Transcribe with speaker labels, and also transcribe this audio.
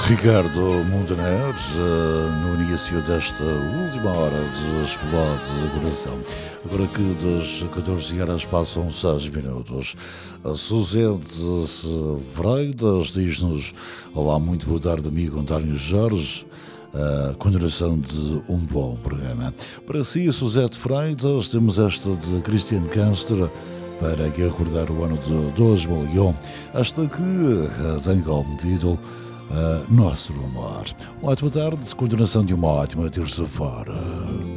Speaker 1: Ricardo Montaner, no início desta última hora de Explode Coração. Agora que das 14 horas passam 6 minutos. A Suzete Freitas diz-nos: olá, muito boa tarde, amigo António Jorge. A continuação de um bom programa. Para si, Suzete Freitas, temos esta de Cristiano Castro para recordar o ano de 2001, esta que tem como título Nosso Amor. Uma ótima tarde, continuação de uma ótima terça-feira.